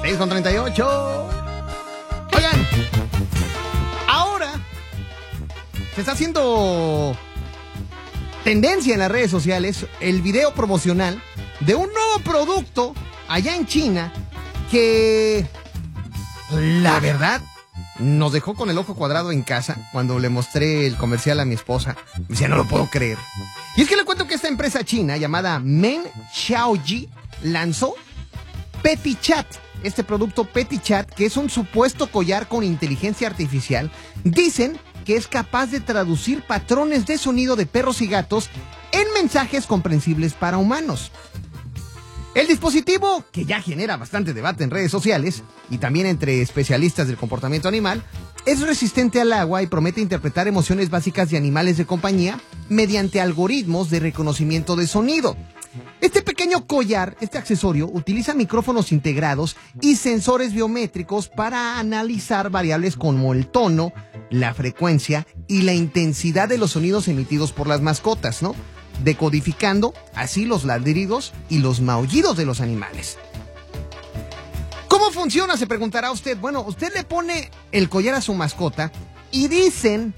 6:38. Oigan, ahora se está haciendo tendencia en las redes sociales el video promocional de un nuevo producto allá en China que, la verdad, nos dejó con el ojo cuadrado en casa cuando le mostré el comercial a mi esposa. Me decía, no lo puedo creer. Y es que le cuento que esta empresa china llamada Men Xiaoji lanzó PetiChat. Este producto PetiChat, que es un supuesto collar con inteligencia artificial, dicen que es capaz de traducir patrones de sonido de perros y gatos en mensajes comprensibles para humanos. El dispositivo, que ya genera bastante debate en redes sociales y también entre especialistas del comportamiento animal, es resistente al agua y promete interpretar emociones básicas de animales de compañía mediante algoritmos de reconocimiento de sonido. Este pequeño collar, este accesorio, utiliza micrófonos integrados y sensores biométricos para analizar variables como el tono, la frecuencia y la intensidad de los sonidos emitidos por las mascotas, ¿no? Decodificando así los ladridos y los maullidos de los animales. ¿Cómo funciona? Se preguntará usted. Bueno, usted le pone el collar a su mascota y dicen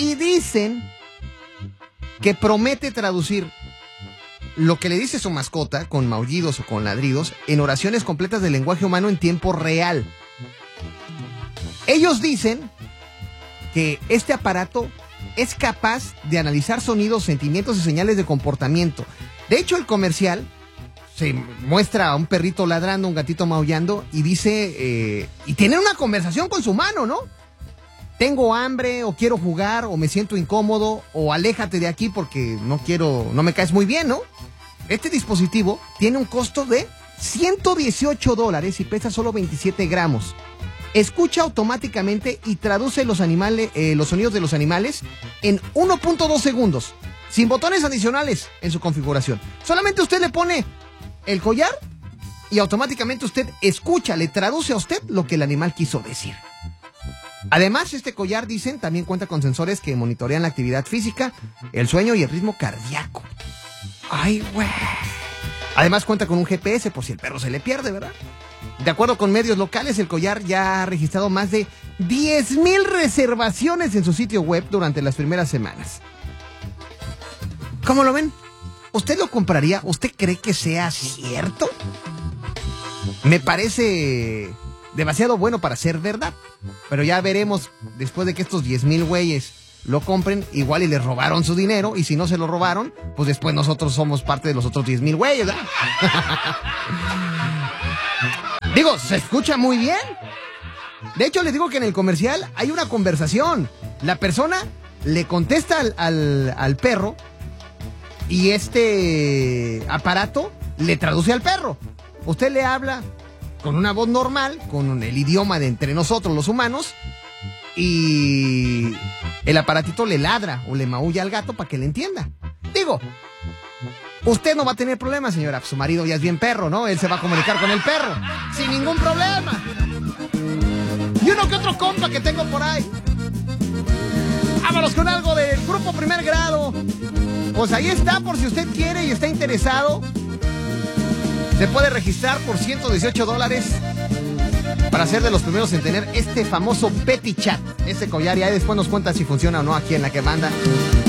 que promete traducir lo que le dice su mascota con maullidos o con ladridos en oraciones completas del lenguaje humano en tiempo real. Ellos dicen que este aparato es capaz de analizar sonidos, sentimientos y señales de comportamiento. De hecho, el comercial se muestra a un perrito ladrando, un gatito maullando y dice, y tienen una conversación con su humano, ¿no? Tengo hambre, o quiero jugar, o me siento incómodo, o aléjate de aquí porque no me caes muy bien, ¿no? Este dispositivo tiene un costo de $118 y pesa solo 27 gramos. Escucha automáticamente y traduce los sonidos de los animales en 1.2 segundos, sin botones adicionales en su configuración. Solamente usted le pone el collar y automáticamente usted escucha, le traduce a usted lo que el animal quiso decir. Además, este collar, dicen, también cuenta con sensores que monitorean la actividad física, el sueño y el ritmo cardíaco. ¡Ay, güey! Además cuenta con un GPS por si el perro se le pierde, ¿verdad? De acuerdo con medios locales, el collar ya ha registrado más de 10,000 reservaciones en su sitio web durante las primeras semanas. ¿Cómo lo ven? ¿Usted lo compraría? ¿Usted cree que sea cierto? Me parece demasiado bueno para ser verdad. Pero ya veremos, después de que estos 10,000 güeyes lo compren, igual y les robaron su dinero, y si no se lo robaron, pues después nosotros somos parte de los otros 10,000 güeyes, ¿verdad? Digo, se escucha muy bien. De hecho, les digo que en el comercial hay una conversación. La persona le contesta al perro y este aparato le traduce al perro. Usted le habla con una voz normal, con el idioma de entre nosotros los humanos, y el aparatito le ladra o le maulla al gato para que le entienda. Digo, usted no va a tener problemas, señora. Su marido ya es bien perro, ¿no? Él se va a comunicar con el perro sin ningún problema. Y uno que otro compa que tengo por ahí. Vámonos con algo del grupo Primer Grado. Pues ahí está, por si usted quiere y está interesado. Se puede registrar por $118 para ser de los primeros en tener este famoso PetiChat, ese collar, y ahí después nos cuenta si funciona o no aquí en La Que Manda.